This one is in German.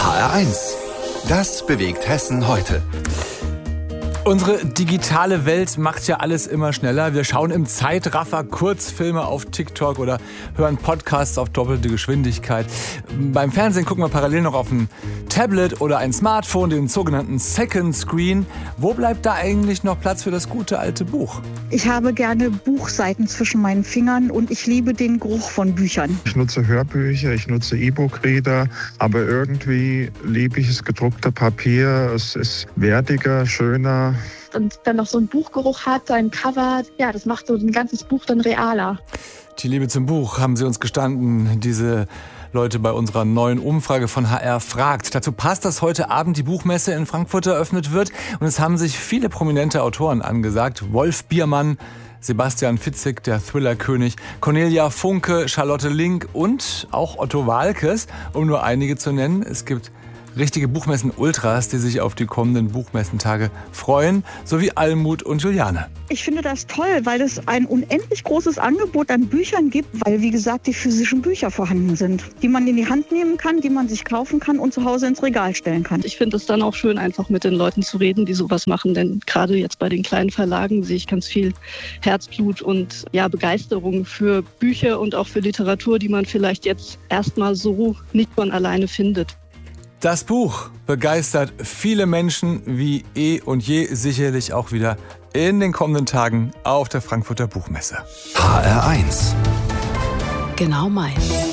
HR1, das bewegt Hessen heute. Unsere digitale Welt macht ja alles immer schneller. Wir schauen im Zeitraffer Kurzfilme auf TikTok oder hören Podcasts auf doppelte Geschwindigkeit. Beim Fernsehen gucken wir parallel noch auf ein Tablet oder ein Smartphone, den sogenannten Second Screen. Wo bleibt da eigentlich noch Platz für das gute alte Buch? Ich habe gerne Buchseiten zwischen meinen Fingern und ich liebe den Geruch von Büchern. Ich nutze Hörbücher, ich nutze E-Book-Reader, aber irgendwie liebe ich das gedruckte Papier. Es ist wertiger, schöner. Und dann noch so einen Buchgeruch hat, ein Cover, ja, das macht so ein ganzes Buch dann realer. Die Liebe zum Buch, haben Sie uns gestanden, diese Leute bei unserer neuen Umfrage von HR fragt. Dazu passt, dass heute Abend die Buchmesse in Frankfurt eröffnet wird. Und es haben sich viele prominente Autoren angesagt. Wolf Biermann, Sebastian Fitzek, der Thriller-König, Cornelia Funke, Charlotte Link und auch Otto Waalkes, um nur einige zu nennen. Es gibt richtige Buchmessen-Ultras, die sich auf die kommenden Buchmessentage freuen, sowie Almut und Juliane. Ich finde das toll, weil es ein unendlich großes Angebot an Büchern gibt, weil, wie gesagt, die physischen Bücher vorhanden sind, die man in die Hand nehmen kann, die man sich kaufen kann und zu Hause ins Regal stellen kann. Ich finde es dann auch schön, einfach mit den Leuten zu reden, die sowas machen, denn gerade jetzt bei den kleinen Verlagen sehe ich ganz viel Herzblut und Begeisterung für Bücher und auch für Literatur, die man vielleicht jetzt erstmal so nicht von alleine findet. Das Buch begeistert viele Menschen wie und je, sicherlich auch wieder in den kommenden Tagen auf der Frankfurter Buchmesse. HR1. Genau meins.